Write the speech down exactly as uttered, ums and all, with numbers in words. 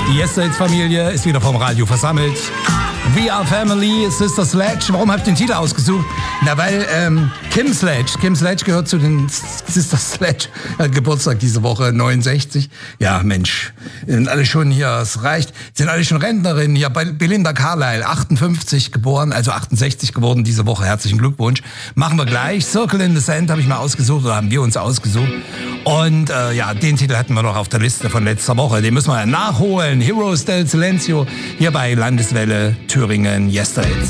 Die Yesterdays-Familie ist wieder vom Radio versammelt. We are family, Sister Sledge. Warum habe ich den Titel ausgesucht? Na, weil ähm, Kim Sledge, Kim Sledge gehört zu den Sister Sledge. Er hat Geburtstag diese Woche, neunundsechzig. Ja, Mensch, sind alle schon hier, es reicht. Sind alle schon Rentnerinnen. Hier, Belinda Carlisle, achtundfünfzig geboren, also achtundsechzig geworden diese Woche. Herzlichen Glückwunsch. Machen wir gleich. Circle in the Sand habe ich mal ausgesucht, oder haben wir uns ausgesucht. Und äh, ja, den Titel hatten wir noch auf der Liste von letzter Woche. Den müssen wir nachholen. Heroes del Silencio hier bei Landeswelle Thüringen Yesterdays.